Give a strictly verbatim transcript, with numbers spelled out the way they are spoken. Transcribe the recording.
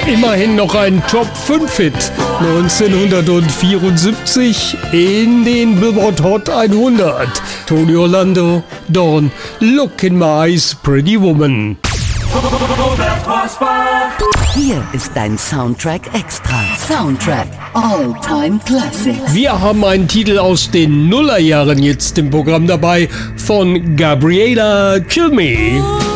Immerhin noch ein Top fünf Hit neunzehnhundertvierundsiebzig in den Billboard Hot hundert. Tony Orlando, Dawn, Look in My Eyes, Pretty Woman. Hier ist dein Soundtrack Extra. Soundtrack All Time Classic. Wir haben einen Titel aus den Nullerjahren jetzt im Programm dabei von Gabriella, Kill Me.